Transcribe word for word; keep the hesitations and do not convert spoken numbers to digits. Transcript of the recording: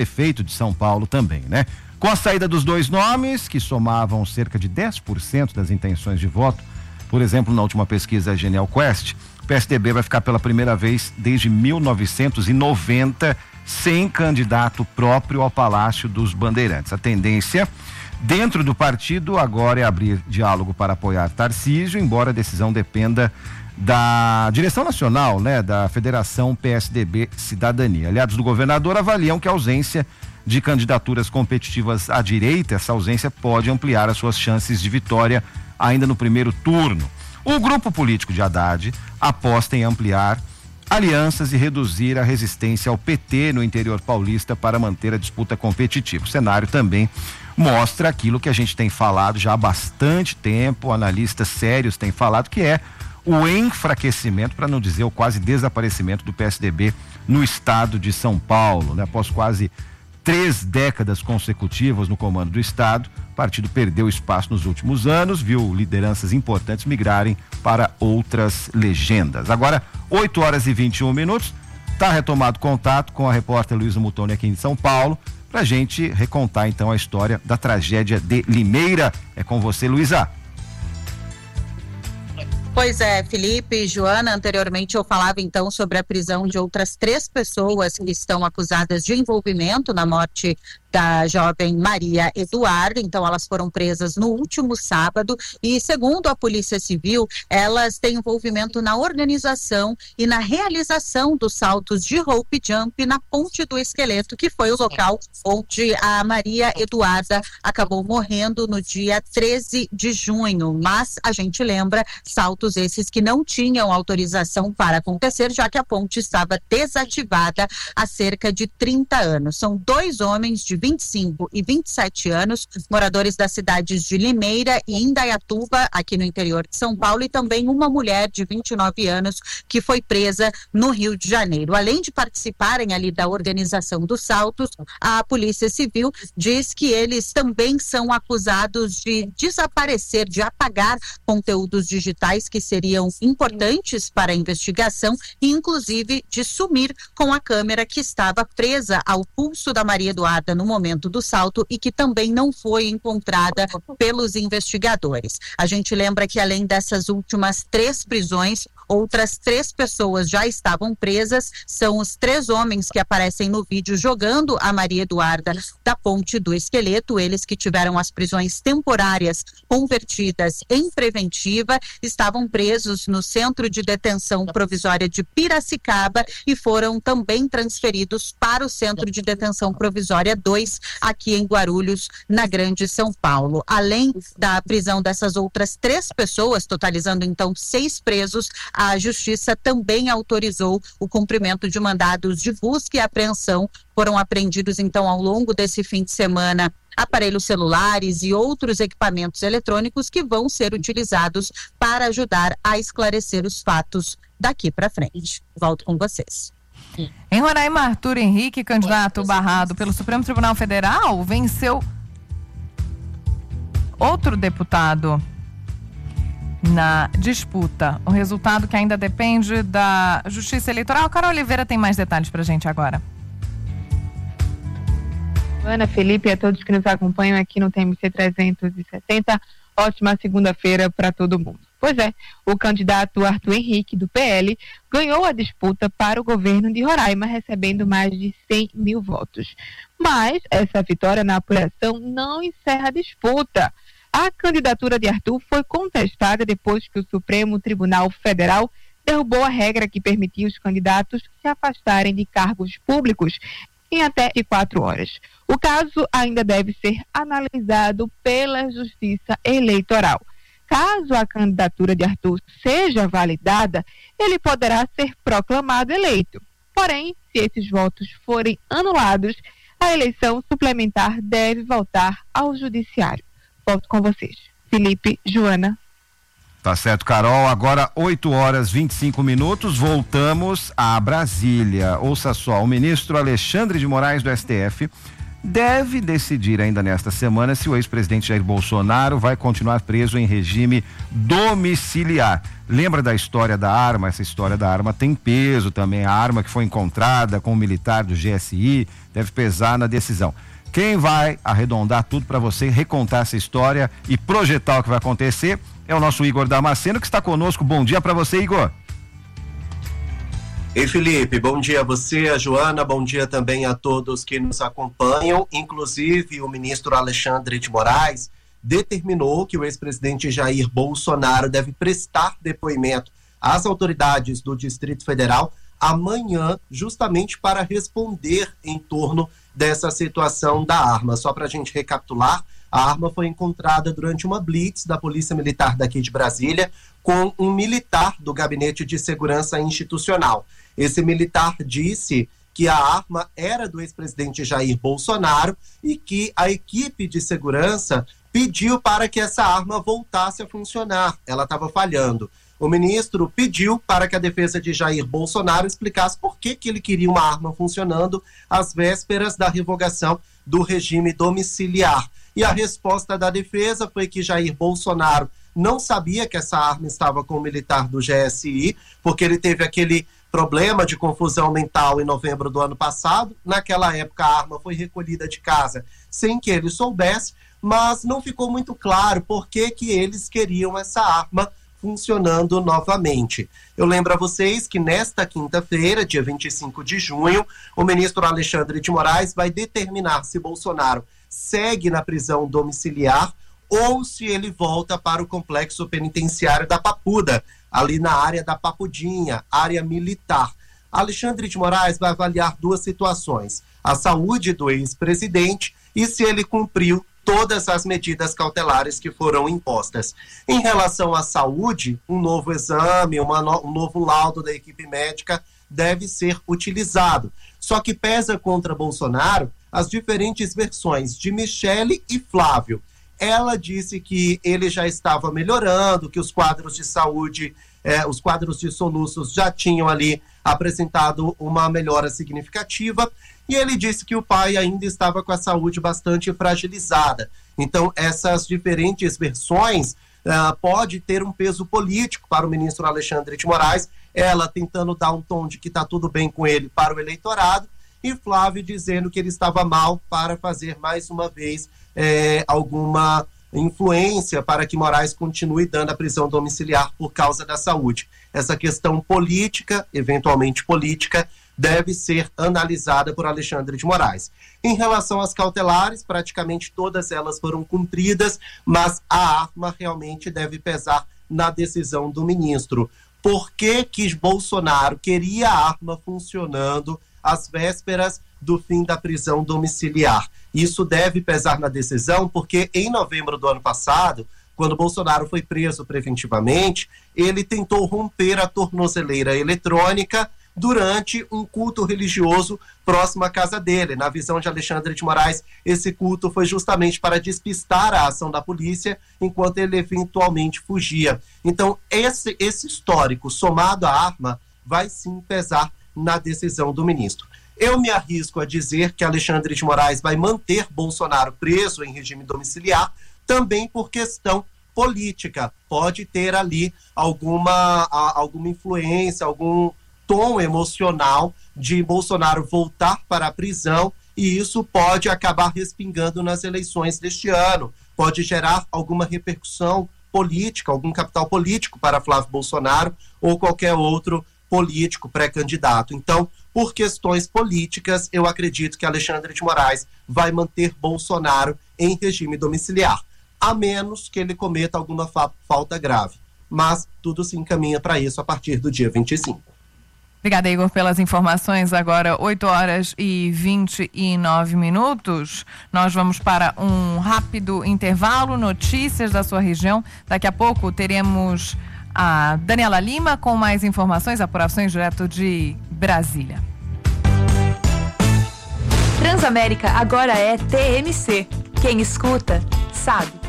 prefeito de São Paulo também, né? Com a saída dos dois nomes, que somavam cerca de dez por cento das intenções de voto, por exemplo, na última pesquisa Genial Quest, o P S D B vai ficar pela primeira vez desde mil novecentos e noventa sem candidato próprio ao Palácio dos Bandeirantes. A tendência dentro do partido agora é abrir diálogo para apoiar Tarcísio, embora a decisão dependa da direção nacional, né, da Federação P S D B Cidadania. Aliados do governador avaliam que a ausência de candidaturas competitivas à direita, essa ausência pode ampliar as suas chances de vitória ainda no primeiro turno. O grupo político de Haddad aposta em ampliar alianças e reduzir a resistência ao P T no interior paulista para manter a disputa competitiva. O cenário também mostra aquilo que a gente tem falado já há bastante tempo, analistas sérios têm falado, que é o enfraquecimento, para não dizer o quase desaparecimento do P S D B no estado de São Paulo, né? Após quase três décadas consecutivas no comando do estado, o partido perdeu espaço nos últimos anos, viu lideranças importantes migrarem para outras legendas. Agora, oito horas e vinte e um minutos, está retomado contato com a repórter Luísa Mutoni aqui em São Paulo, para a gente recontar então a história da tragédia de Limeira. É com você, Luísa. Pois é, Felipe e Joana, anteriormente eu falava então sobre a prisão de outras três pessoas que estão acusadas de envolvimento na morte da jovem Maria Eduarda. Então elas foram presas no último sábado e, segundo a Polícia Civil, elas têm envolvimento na organização e na realização dos saltos de rope jump na Ponte do Esqueleto, que foi o local onde a Maria Eduarda acabou morrendo no dia treze de junho. Mas a gente lembra, saltos esses que não tinham autorização para acontecer, já que a ponte estava desativada há cerca de trinta anos. São dois homens de vinte e cinco e vinte e sete anos, moradores das cidades de Limeira e Indaiatuba, aqui no interior de São Paulo, e também uma mulher de vinte e nove anos que foi presa no Rio de Janeiro. Além de participarem ali da organização dos saltos, a Polícia Civil diz que eles também são acusados de desaparecer, de apagar conteúdos digitais que seriam importantes para a investigação e, inclusive, de sumir com a câmera que estava presa ao pulso da Maria Eduarda no momento do salto e que também não foi encontrada pelos investigadores. A gente lembra que, além dessas últimas três prisões, outras três pessoas já estavam presas. São os três homens que aparecem no vídeo jogando a Maria Eduarda da Ponte do Esqueleto, eles que tiveram as prisões temporárias convertidas em preventiva, estavam presos no Centro de Detenção Provisória de Piracicaba e foram também transferidos para o Centro de Detenção Provisória dois, aqui em Guarulhos, na Grande São Paulo. Além da prisão dessas outras três pessoas, totalizando então seis presos, a Justiça também autorizou o cumprimento de mandados de busca e apreensão. Foram apreendidos então ao longo desse fim de semana aparelhos celulares e outros equipamentos eletrônicos que vão ser utilizados para ajudar a esclarecer os fatos daqui para frente. Volto com vocês. Em Roraima, Arthur Henrique, candidato barrado pelo Supremo Tribunal Federal, venceu outro deputado na disputa. O resultado que ainda depende da Justiça Eleitoral. Carol Oliveira tem mais detalhes pra gente agora. Ana, Felipe e a todos que nos acompanham aqui no T M C trezentos e setenta, ótima segunda-feira para todo mundo. Pois é, o candidato Arthur Henrique, do P L, ganhou a disputa para o governo de Roraima, recebendo mais de cem mil votos. Mas essa vitória na apuração não encerra a disputa. A candidatura de Arthur foi contestada depois que o Supremo Tribunal Federal derrubou a regra que permitia os candidatos se afastarem de cargos públicos em até quatro horas. O caso ainda deve ser analisado pela Justiça Eleitoral. Caso a candidatura de Arthur seja validada, ele poderá ser proclamado eleito. Porém, se esses votos forem anulados, a eleição suplementar deve voltar ao Judiciário. Volto com vocês. Felipe, Joana. Tá certo, Carol. Agora oito horas e vinte e cinco minutos, voltamos a Brasília. Ouça só, o ministro Alexandre de Moraes do S T F deve decidir ainda nesta semana se o ex-presidente Jair Bolsonaro vai continuar preso em regime domiciliar. Lembra da história da arma? Essa história da arma tem peso também. A arma que foi encontrada com o militar do G S I deve pesar na decisão. Quem vai arredondar tudo para você, recontar essa história e projetar o que vai acontecer é o nosso Igor Damasceno, que está conosco. Bom dia para você, Igor. Ei, Felipe, bom dia a você, a Joana, bom dia também a todos que nos acompanham. Inclusive, o ministro Alexandre de Moraes determinou que o ex-presidente Jair Bolsonaro deve prestar depoimento às autoridades do Distrito Federal amanhã, justamente para responder em torno dessa situação da arma. Só para a gente recapitular, a arma foi encontrada durante uma blitz da Polícia Militar daqui de Brasília com um militar do Gabinete de Segurança Institucional. Esse militar disse que a arma era do ex-presidente Jair Bolsonaro e que a equipe de segurança pediu para que essa arma voltasse a funcionar. Ela estava falhando. O ministro pediu para que a defesa de Jair Bolsonaro explicasse por que, que ele queria uma arma funcionando às vésperas da revogação do regime domiciliar. E a resposta da defesa foi que Jair Bolsonaro não sabia que essa arma estava com o militar do G S I, porque ele teve aquele problema de confusão mental em novembro do ano passado. Naquela época a arma foi recolhida de casa sem que ele soubesse, mas não ficou muito claro por que, que eles queriam essa arma funcionando novamente. Eu lembro a vocês que nesta quinta-feira, dia vinte e cinco de junho, o ministro Alexandre de Moraes vai determinar se Bolsonaro segue na prisão domiciliar ou se ele volta para o complexo penitenciário da Papuda, ali na área da Papudinha, área militar. Alexandre de Moraes vai avaliar duas situações: a saúde do ex-presidente e se ele cumpriu todas as medidas cautelares que foram impostas. Em relação à saúde, um novo exame, uma no, um novo laudo da equipe médica deve ser utilizado. Só que pesa contra Bolsonaro as diferentes versões de Michele e Flávio. Ela disse que ele já estava melhorando, que os quadros de saúde, eh, os quadros de soluços já tinham ali apresentado uma melhora significativa, e ele disse que o pai ainda estava com a saúde bastante fragilizada. Então, essas diferentes versões uh, pode ter um peso político para o ministro Alexandre de Moraes, ela tentando dar um tom de que está tudo bem com ele para o eleitorado, e Flávio dizendo que ele estava mal para fazer mais uma vez eh, alguma influência para que Moraes continue dando a prisão domiciliar por causa da saúde. Essa questão política, eventualmente política, deve ser analisada por Alexandre de Moraes. Em relação às cautelares, praticamente todas elas foram cumpridas, mas a arma realmente deve pesar na decisão do ministro. Por que que Bolsonaro queria a arma funcionando às vésperas do fim da prisão domiciliar? Isso deve pesar na decisão porque em novembro do ano passado, quando Bolsonaro foi preso preventivamente, ele tentou romper a tornozeleira eletrônica durante um culto religioso próximo à casa dele. Na visão de Alexandre de Moraes, esse culto foi justamente para despistar a ação da polícia enquanto ele eventualmente fugia. Então, esse, esse histórico somado à arma vai sim pesar na decisão do ministro. Eu me arrisco a dizer que Alexandre de Moraes vai manter Bolsonaro preso em regime domiciliar, também por questão política. Pode ter ali alguma, alguma influência, algum tom emocional de Bolsonaro voltar para a prisão, e isso pode acabar respingando nas eleições deste ano. Pode gerar alguma repercussão política, algum capital político para Flávio Bolsonaro ou qualquer outro político pré-candidato. Então, por questões políticas, eu acredito que Alexandre de Moraes vai manter Bolsonaro em regime domiciliar, a menos que ele cometa alguma fa- falta grave. Mas tudo se encaminha para isso a partir do dia vinte e cinco. Obrigada, Igor, pelas informações. Agora, oito horas e vinte e nove minutos. Nós vamos para um rápido intervalo, notícias da sua região. Daqui a pouco teremos a Daniela Lima com mais informações, apurações direto de Brasília. Transamérica agora é T M C. Quem escuta, sabe.